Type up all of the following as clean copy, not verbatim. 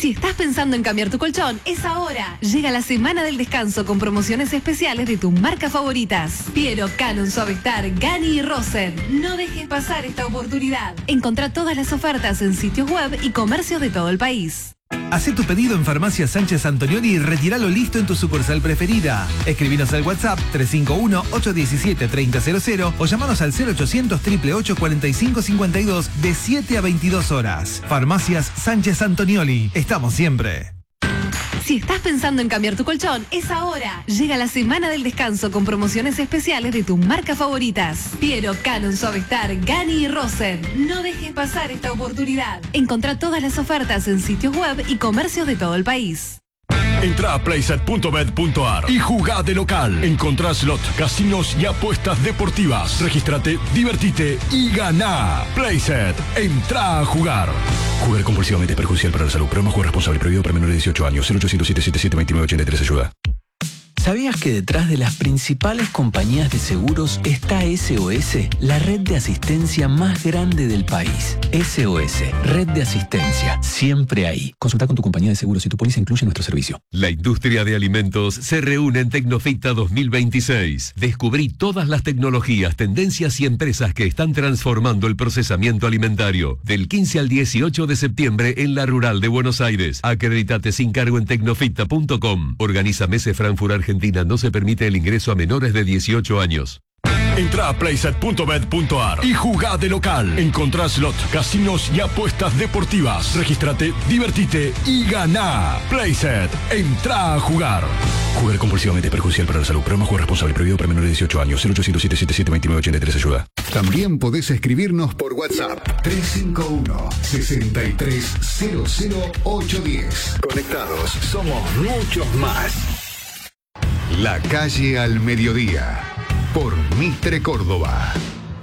Si estás pensando en cambiar tu colchón, es ahora. Llega la semana del descanso con promociones especiales de tus marcas favoritas. Piero, Canon, Suavestar, Gani y Rosen. No dejes pasar esta oportunidad. Encontrá todas las ofertas en sitios web y comercios de todo el país. Hacé tu pedido en Farmacia Sánchez Antonioni y retíralo listo en tu sucursal preferida. Escribinos al WhatsApp 351-817-3000 o llamanos al 0800-888-4552 de 7 a 22 horas. Farmacias Sánchez Antonioni. Estamos siempre. Si estás pensando en cambiar tu colchón, es ahora. Llega la semana del descanso con promociones especiales de tus marcas favoritas. Piero, Canon, Suavestar, Gani y Rosen. No dejes pasar esta oportunidad. Encontrá todas las ofertas en sitios web y comercios de todo el país. Entrá a playset.bet.ar y jugá de local. Encontrá slot, casinos y apuestas deportivas. Regístrate, divertite y ganá. Playset, entrá a jugar. Jugar compulsivamente es perjudicial para la salud. Programa Juego Responsable, prohibido para menores de 18 años. 0800-777-2983, ayuda. ¿Sabías que detrás de las principales compañías de seguros está SOS, la red de asistencia más grande del país? SOS, red de asistencia, siempre ahí. Consulta con tu compañía de seguros si tu póliza incluye nuestro servicio. La industria de alimentos se reúne en Tecnofita 2026. Descubrí todas las tecnologías, tendencias y empresas que están transformando el procesamiento alimentario. Del 15 al 18 de septiembre en la Rural de Buenos Aires. Acreditate sin cargo en tecnofita.com. Organiza Mese Frankfurt Argentina. No se permite el ingreso a menores de 18 años. Entrá a playset.bet.ar y jugá de local. Encontrá slot, casinos y apuestas deportivas. Regístrate, divertite y ganá. Playset, entrá a jugar. Jugar compulsivamente es perjudicial para la salud. Programa Juego Responsable, prohibido para menores de 18 años. 0800-777-2983, ayuda. También podés escribirnos por WhatsApp 351-6300-810. Conectados, somos muchos más. La calle al mediodía, por Mitre Córdoba.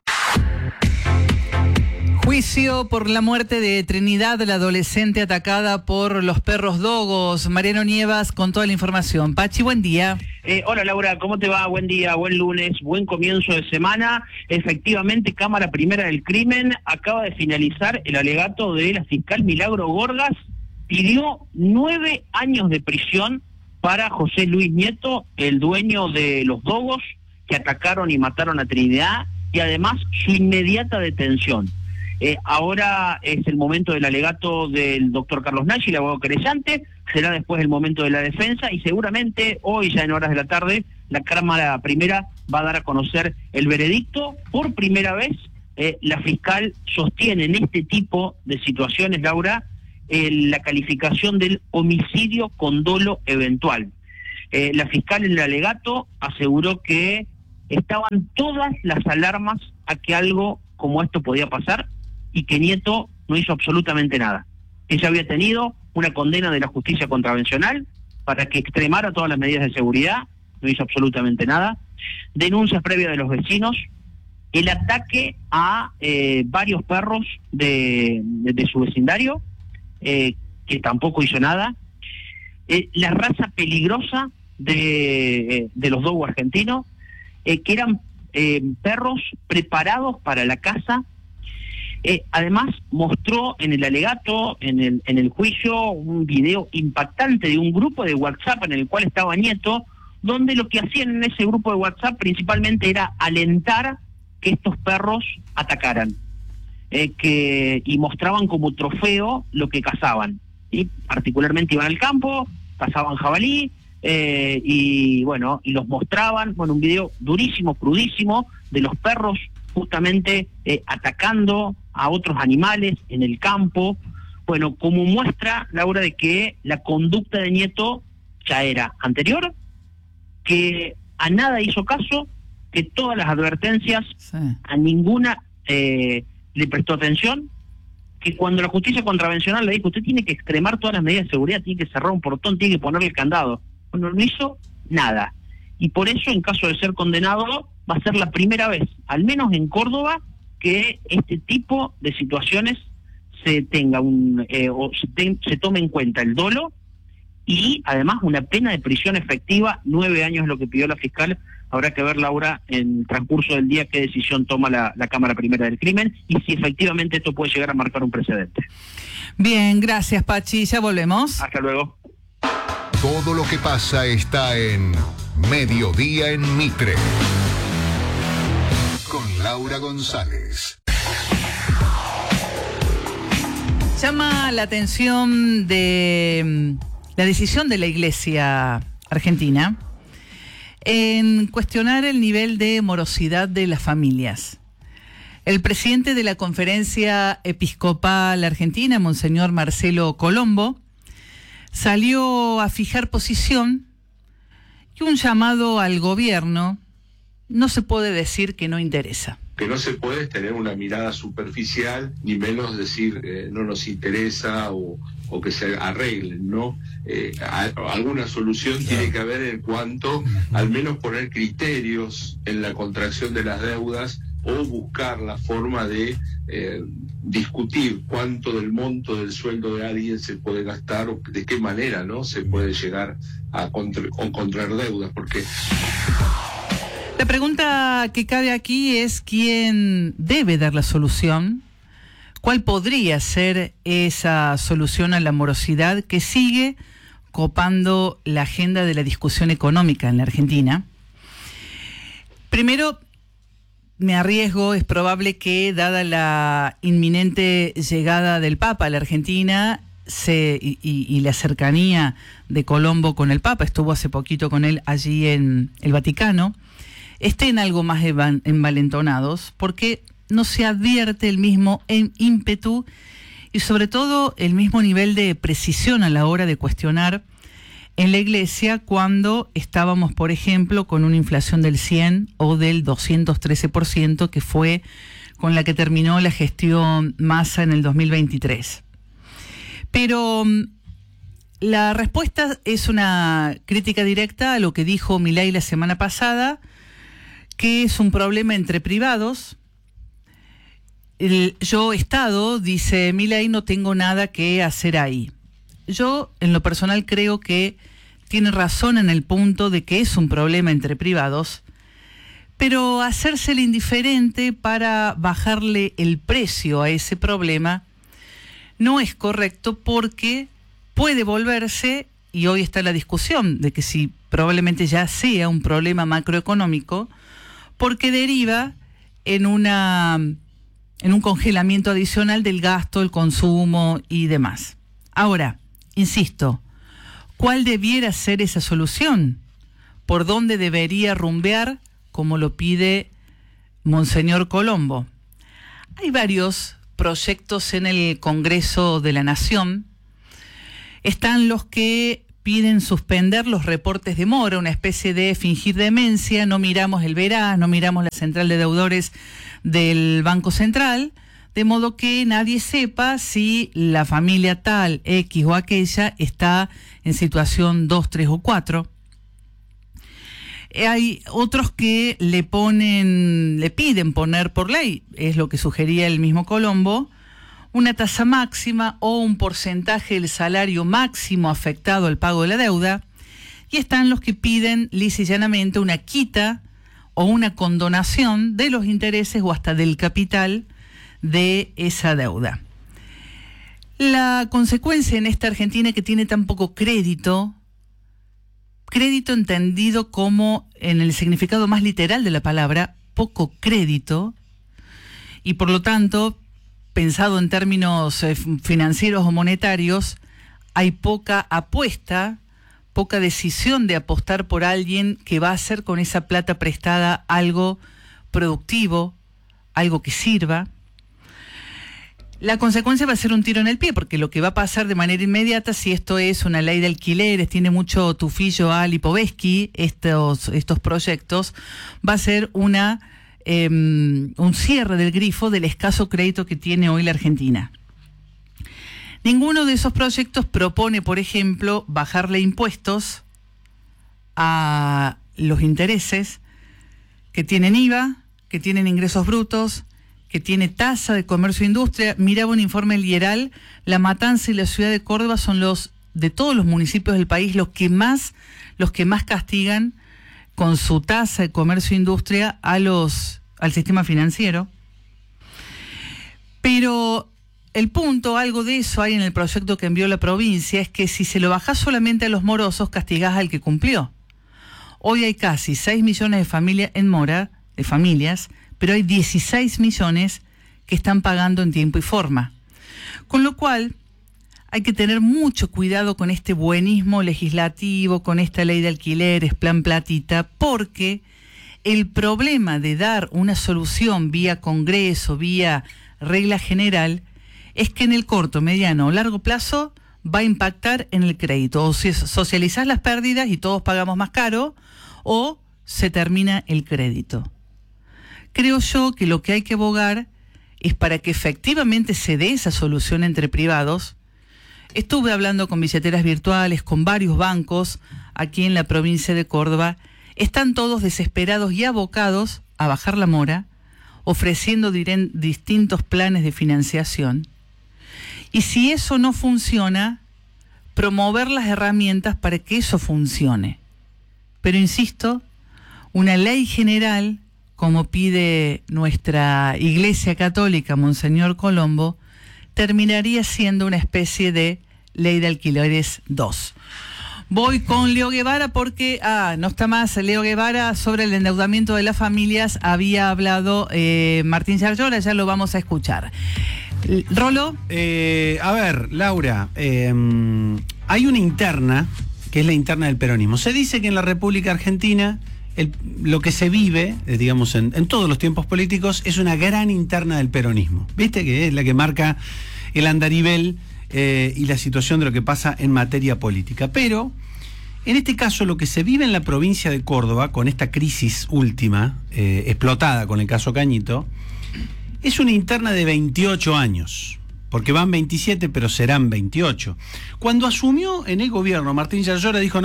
Juicio por la muerte de Trinidad, la adolescente atacada por los perros dogos. Mariano Nievas con toda la información. Pachi, buen día. Hola Laura, ¿cómo te va? Buen día, buen lunes, buen comienzo de semana. Efectivamente, Cámara Primera del Crimen acaba de finalizar el alegato de la fiscal Milagro Gorgas. Pidió 9 años de prisión para José Luis Nieto, el dueño de los dogos que atacaron y mataron a Trinidad, y además su inmediata detención. Ahora es el momento del alegato del doctor Carlos Nagy, el abogado querellante, será después el momento de la defensa, y seguramente hoy, ya en horas de la tarde, la Cámara Primera va a dar a conocer el veredicto. Por primera vez, la fiscal sostiene en este tipo de situaciones, Laura, la calificación del homicidio con dolo eventual. La fiscal en el alegato aseguró que estaban todas las alarmas a que algo como esto podía pasar y que Nieto no hizo absolutamente nada. Ella había tenido una condena de la justicia contravencional para que extremara todas las medidas de seguridad, no hizo absolutamente nada. Denuncias previas de los vecinos, el ataque a varios perros de su vecindario, que tampoco hizo nada, la raza peligrosa de los dogos argentinos, que eran perros preparados para la caza. Además mostró en el alegato, en el juicio, un video impactante de un grupo de WhatsApp en el cual estaba Nieto, donde lo que hacían en ese grupo de WhatsApp principalmente era alentar que estos perros atacaran. Y mostraban como trofeo lo que cazaban, y particularmente iban al campo, cazaban jabalí, y los mostraban. Un video durísimo, crudísimo, de los perros justamente atacando a otros animales en el campo. Como muestra, Laura, de que la conducta de Nieto ya era anterior, que a nada hizo caso, que todas las advertencias, a ninguna le prestó atención, que cuando la justicia contravencional le dijo, usted tiene que extremar todas las medidas de seguridad, tiene que cerrar un portón, tiene que ponerle el candado, no hizo nada. Y por eso, en caso de ser condenado, va a ser la primera vez, al menos en Córdoba, que este tipo de situaciones se tenga se tome en cuenta el dolo, y además una pena de prisión efectiva. 9 años es lo que pidió la fiscal. Habrá que ver, Laura, en el transcurso del día qué decisión toma la Cámara Primera del Crimen y si efectivamente esto puede llegar a marcar un precedente. Bien, gracias Pachi, ya volvemos. Hasta luego. Todo lo que pasa está en Mediodía en Mitre. Con Laura González. Llama la atención de la decisión de la Iglesia argentina en cuestionar el nivel de morosidad de las familias. El presidente de la Conferencia Episcopal Argentina, Monseñor Marcelo Colombo, salió a fijar posición y un llamado al gobierno no se puede decir que no interesa. Que no se puede tener una mirada superficial, ni menos decir no nos interesa o que se arreglen, ¿no? Alguna solución tiene que haber en cuanto, al menos poner criterios en la contracción de las deudas o buscar la forma de discutir cuánto del monto del sueldo de alguien se puede gastar o de qué manera, ¿no? Se puede llegar a contraer deudas, porque... La pregunta que cabe aquí es quién debe dar la solución, cuál podría ser esa solución a la morosidad que sigue copando la agenda de la discusión económica en la Argentina. Primero, me arriesgo, es probable que, dada la inminente llegada del Papa a la Argentina y la cercanía de Colombo con el Papa, estuvo hace poquito con él allí en el Vaticano, estén algo más envalentonados, porque no se advierte el mismo ímpetu y sobre todo el mismo nivel de precisión a la hora de cuestionar en la Iglesia cuando estábamos, por ejemplo, con una inflación del 100 o del 213%, que fue con la que terminó la gestión Massa en el 2023. Pero la respuesta es una crítica directa a lo que dijo Milei la semana pasada, que es un problema entre privados. Yo, Estado, dice Milei, no tengo nada que hacer ahí. Yo, en lo personal, creo que tiene razón en el punto de que es un problema entre privados, pero hacerse el indiferente para bajarle el precio a ese problema no es correcto, porque puede volverse, y hoy está la discusión de que si probablemente ya sea un problema macroeconómico, porque deriva en un congelamiento adicional del gasto, el consumo y demás. Ahora, insisto, ¿cuál debiera ser esa solución? ¿Por dónde debería rumbear, como lo pide Monseñor Colombo? Hay varios proyectos en el Congreso de la Nación. Están los que piden suspender los reportes de mora, una especie de fingir demencia, no miramos el Veraz, no miramos la central de deudores del Banco Central, de modo que nadie sepa si la familia tal, X o aquella, está en situación 2, 3 o 4. Hay otros que le piden poner por ley, es lo que sugería el mismo Colombo, una tasa máxima o un porcentaje del salario máximo afectado al pago de la deuda, y están los que piden lisa y llanamente una quita o una condonación de los intereses o hasta del capital de esa deuda. La consecuencia en esta Argentina, que tiene tan poco crédito entendido como en el significado más literal de la palabra, poco crédito, y por lo tanto, pensado en términos financieros o monetarios, hay poca apuesta, poca decisión de apostar por alguien que va a hacer con esa plata prestada algo productivo, algo que sirva. La consecuencia va a ser un tiro en el pie, porque lo que va a pasar de manera inmediata, si esto es una ley de alquileres, tiene mucho tufillo a Lipovetsky, estos proyectos, va a ser un cierre del grifo del escaso crédito que tiene hoy la Argentina. Ninguno de esos proyectos propone, por ejemplo, bajarle impuestos a los intereses que tienen IVA, que tienen ingresos brutos, que tiene tasa de comercio e industria. Miraba un informe del IERAL, La Matanza y la ciudad de Córdoba son de todos los municipios del país, los que más castigan con su tasa de comercio e industria al sistema financiero. Pero el punto, algo de eso hay en el proyecto que envió la provincia, es que si se lo bajás solamente a los morosos, castigás al que cumplió. Hoy hay casi 6 millones de familias en mora, de familias, pero hay 16 millones que están pagando en tiempo y forma. Con lo cual, hay que tener mucho cuidado con este buenismo legislativo, con esta ley de alquileres, plan platita, porque el problema de dar una solución vía Congreso, vía regla general, es que en el corto, mediano o largo plazo va a impactar en el crédito. O si socializás las pérdidas y todos pagamos más caro, o se termina el crédito. Creo yo que lo que hay que abogar es para que efectivamente se dé esa solución entre privados. Estuve hablando con billeteras virtuales, con varios bancos aquí en la provincia de Córdoba. Están todos desesperados y abocados a bajar la mora, ofreciendo distintos planes de financiación. Y si eso no funciona, promover las herramientas para que eso funcione. Pero insisto, una ley general, como pide nuestra Iglesia Católica, Monseñor Colombo, terminaría siendo una especie de ley de alquileres 2. Voy con Leo Guevara porque, no está más Leo Guevara, sobre el endeudamiento de las familias había hablado Martín Yarlora, ya lo vamos a escuchar. Rolo. A ver, Laura, hay una interna, que es la interna del peronismo. Se dice que en la República Argentina lo que se vive, digamos, en todos los tiempos políticos, es una gran interna del peronismo. ¿Viste? Que es la que marca el andarivel y la situación de lo que pasa en materia política. Pero, en este caso, lo que se vive en la provincia de Córdoba, con esta crisis última, explotada con el caso Cañito, es una interna de 28 años. Porque van 27, pero serán 28. Cuando asumió en el gobierno, Martín Yarlora dijo,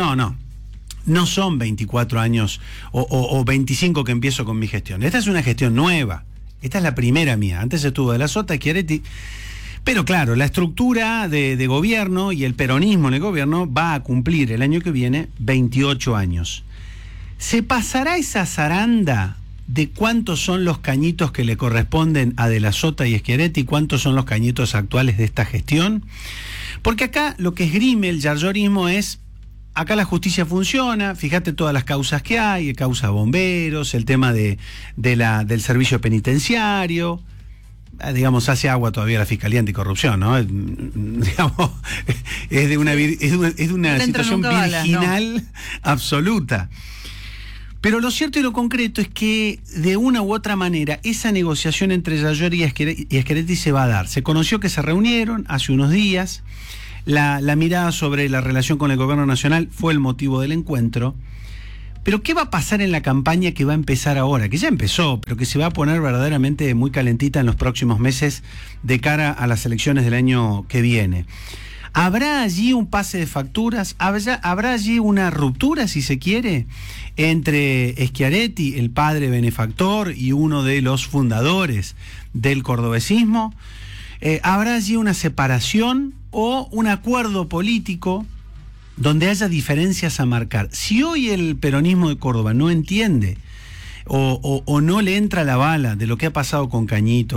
no son 24 años o 25 que empiezo con mi gestión. Esta es una gestión nueva. Esta es la primera mía. Antes estuvo de la Sota, Schiaretti. Pero claro, la estructura de gobierno y el peronismo en el gobierno va a cumplir el año que viene 28 años. ¿Se pasará esa zaranda de cuántos son los cañitos que le corresponden a De la Sota y Schiaretti y cuántos son los cañitos actuales de esta gestión? Porque acá lo que esgrime el yarlorismo es, acá la justicia funciona, fíjate todas las causas que hay, causa de bomberos, el tema del servicio penitenciario, digamos, hace agua todavía la Fiscalía Anticorrupción, ¿no? Digamos, es de una situación virginal absoluta. Pero lo cierto y lo concreto es que, de una u otra manera, esa negociación entre Yarlora y Schiaretti se va a dar. Se conoció que se reunieron hace unos días. La mirada sobre la relación con el gobierno nacional fue el motivo del encuentro. Pero ¿qué va a pasar en la campaña que va a empezar ahora? Que ya empezó, pero que se va a poner verdaderamente muy calentita en los próximos meses de cara a las elecciones del año que viene. ¿Habrá allí un pase de facturas? ¿Habrá allí una ruptura, si se quiere, entre Schiaretti, el padre benefactor y uno de los fundadores del cordobesismo? ¿Habrá allí una separación o un acuerdo político donde haya diferencias a marcar? Si hoy el peronismo de Córdoba no entiende o no le entra la bala de lo que ha pasado con Cañito,